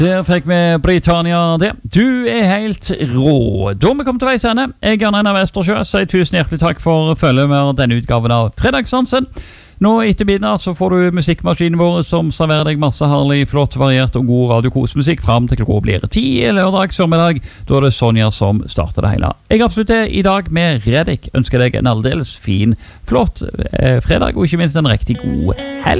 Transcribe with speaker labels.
Speaker 1: Der fikk vi Britannia det. Du helt rå. Da vi kom til veis ende, jeg er Einar Westersjø, sier tusen hjertelig takk for følget med denne utgaven av Fredagsdansen. Nå etter midnatt så får du musikkmaskinen vår som serverer deg masse herlig, flott, variert og god radiokosmusikk fram til klokka blir 10 lørdag formiddag. Da er det Sonja som starter det hele. Jeg avslutter i dag med Reddik. Ønsker deg en aldeles fin, flott fredag og ikke minst en riktig god helg.